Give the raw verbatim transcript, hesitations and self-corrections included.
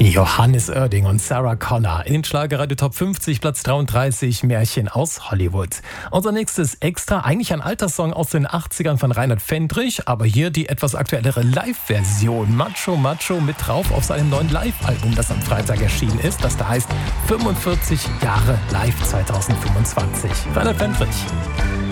Johannes Oerding und Sarah Connor in den Schlagerradio Top fünfzig, Platz dreiunddreißig, Märchen aus Hollywood. Unser nächstes Extra, eigentlich ein alter Song aus den achtzigern von Reinhard Fendrich, aber hier die etwas aktuellere Live-Version. Macho Macho mit drauf auf seinem neuen Live-Album, das am Freitag erschienen ist, das da heißt fünfundvierzig Jahre Live zwanzig fünfundzwanzig. Reinhard Fendrich.